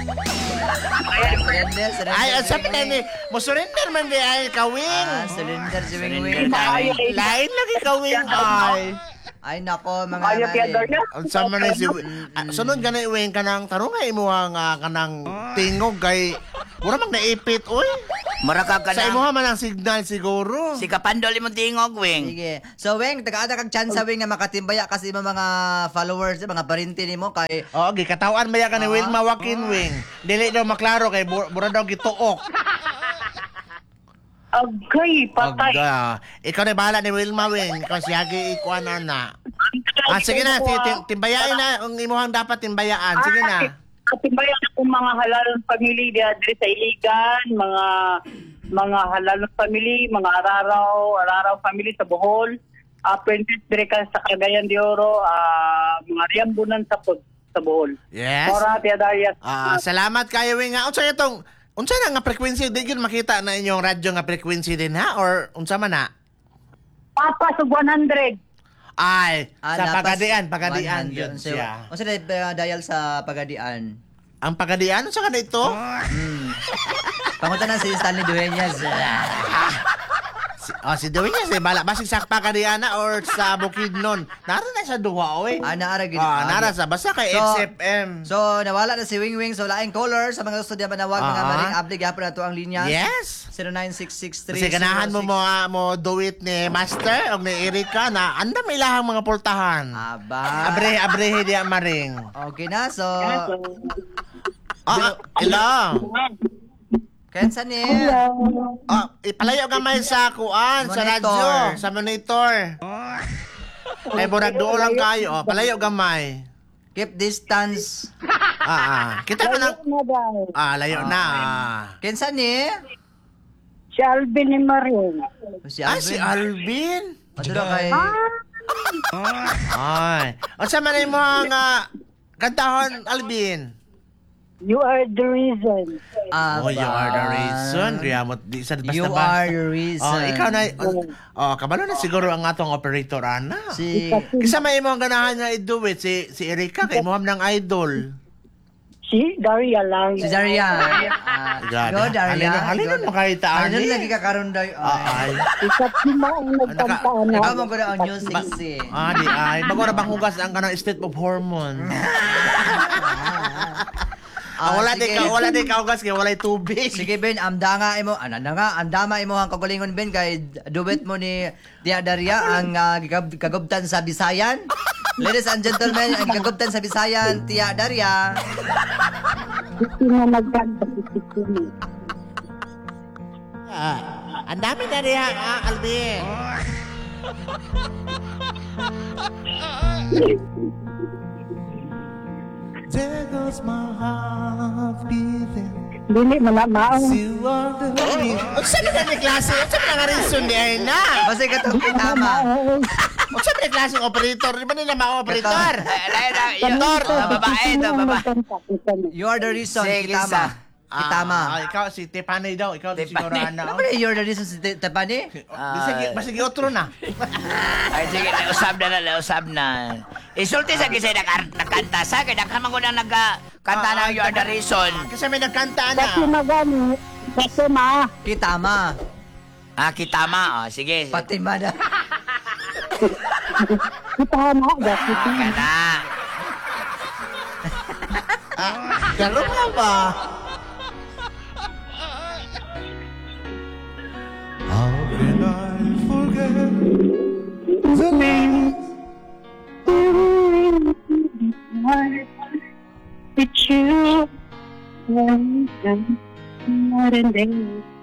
Ay, sabi na ni, mo surrender man di ay kawing. Surrender si Wing Wing. Lain lagi kawing ay. Ay nako, mga Ayaw Theodore nanay. na. Sa man si sunod ganay wing kanang tarong ay mo nga kanang tingog kay mura mang naipit oy. Mura ka Sa na. imo man ang signal siguro. Si Kapandol imong tingog, Wing. Sige. So, Weng, taga-ada kag chance Weng na makatimbaya kasi mga followers, mga parinti nimo kay Oo, gikatawan ba ya ka ni Wilma Joaquin Wing. Dili daw maklaro kay mura daw gituok. Agay, patay. Aga. Ikaw na bahala ni Wilma Wing. Ikaw siyagi ikuan na. Sige na, timbayain na ang imuhang dapat timbayaan. Sige na. Timbayan akong mga halal family diya diri sa Iligan, mga halal family, mga araraw family sa Bohol, Princess dire ka sa Cagayan de Oro, mga Riambunan sa Bohol. Yes. Ora Tia Darius. Salamat kayo Wing. Unsa na nga frequency di gyud makita na inyong radyo nga frequency din ha or unsa man na? Papa sa 100. Ay, sa lapas Pagadian 100. yun So, siya. unsa na dial sa Pagadian? Ang Pagadian, unsa ka na ito? Pangunta na si Stanley Dueñas. Si Dueñas, bala. Basig sa Pagadian or sa Bukidnon. Nara na sa duwa, oy. Naara gid. Nara sa basta kay XFM. So, nawala na si Wing Wing. So, laing caller sa mga gusto diya manawag mga maring update gapon na to ang linya. Yes. 09663. Kasi ganahan mo do it ni Master o ni Erika na andam ilahang mga pultahan. Aba. Abrehe diya maring. Okay na. So, Hello. kensa ni? Ipalayo gamay sa kuan, sa radyo, sa monitor. Ay, burag doon lang kayo. Palayo gamay. Keep distance. Kita ka ng... layo na. Kensa ni? Si Alvin ni Marin. Si Si Alvin. Ato na kay... Ay. O sa manay mo nga kantahon, Alvin? You are the reason. You are the reason. Kaya mo, di sa basta-basta. You are the reason. Ikaw na, kabalo na siguro ang atong operator, Ana. Si Kisa may mo ang ganahan nga i-do it, si Erika, kay mo ng idol. Si Daria lang. Si Daria. Go, Daria. Halinon mo kahit taan. Halinon lagi ka karon daw. Ay. Ikat sila ang nagkantaan na. Ikaw mo ko na ang new sexy. Di ay. Bago na bang hugas ang kanang state of hormones. Wala di ka hugas kaya walay tubig. Sige Ben, amdama imo ang kagulingon Ben kay duet mo ni Tia Daria ang kagubtan sa Bisayan. Ladies and gentlemen, ang kagubtan sa Bisayan, Tia Daria. Hindi na nagkanta si Sikumi. Ang dami na riya, Alvin. There goes my heart beating. Dili malamaong. You are the reason. Saan na ni klase? Saan na nga reason di ay na? Basta ka to tama. Saan na klase operator? Di ba nila ma-operator? Doktor, babae, babae. You are the reason. Sige, Kitama. Kitama. Ikaw si Tepane daw. Ikaw siguro Ana. Ano ba you're the reason si Tepani? Basig otro na. Ay, sige, nausab na. Isulti sa kisay nakanta sa kaya nakamang ko na nagkanta na You Are The Reason. Kasi may nagkanta na. Kasi magani. Kasi Kitama. Kitama. Sige. Pati na. kita na. Kana. Gano'n nga ba? How can I forget the name? With you, modern day.